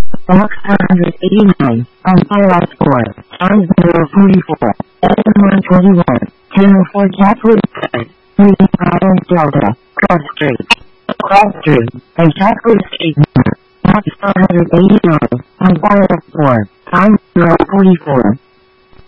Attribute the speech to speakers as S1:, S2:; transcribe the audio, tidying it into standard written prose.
S1: Box 489, on file 4, times 044, SM121, channel 4 Catwood Side, Meeting Province Delta, Cross Street, and Catwood Street number, box 489, on file 4, times 044.